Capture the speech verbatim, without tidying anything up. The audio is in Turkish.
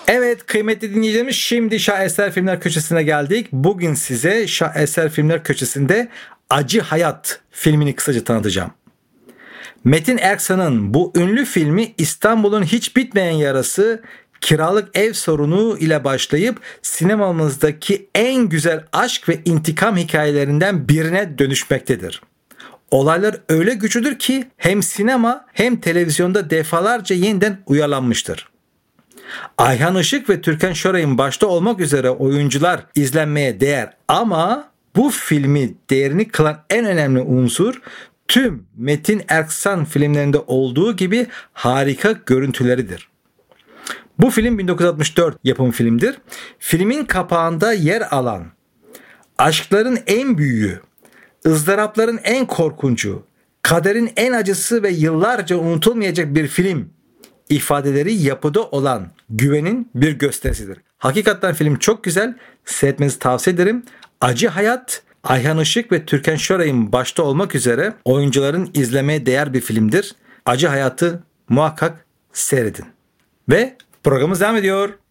Evet kıymetli dinleyicilerimiz, şimdi Şaheser Filmler Köşesi'ne geldik. Bugün size Şaheser Filmler Köşesi'nde Acı Hayat filmini kısaca tanıtacağım. Metin Erksan'ın bu ünlü filmi İstanbul'un hiç bitmeyen yarası, kiralık ev sorunu ile başlayıp sinemamızdaki en güzel aşk ve intikam hikayelerinden birine dönüşmektedir. Olaylar öyle güçlüdür ki hem sinema hem televizyonda defalarca yeniden uyarlanmıştır. Ayhan Işık ve Türkan Şoray'ın başta olmak üzere oyuncular izlenmeye değer ama bu filmi değerini kılan en önemli unsur tüm Metin Erksan filmlerinde olduğu gibi harika görüntüleridir. Bu film bin dokuz yüz altmış dört yapım filmdir. Filmin kapağında yer alan aşkların en büyüğü, ızdırapların en korkuncu, kaderin en acısı ve yıllarca unutulmayacak bir film ifadeleri yapıda olan güvenin bir gösterisidir. Hakikaten film çok güzel. Seyretmenizi tavsiye ederim. Acı Hayat, Ayhan Işık ve Türkan Şoray'ın başta olmak üzere oyuncuların izlemeye değer bir filmdir. Acı Hayat'ı muhakkak seyredin. Ve programımız devam ediyor.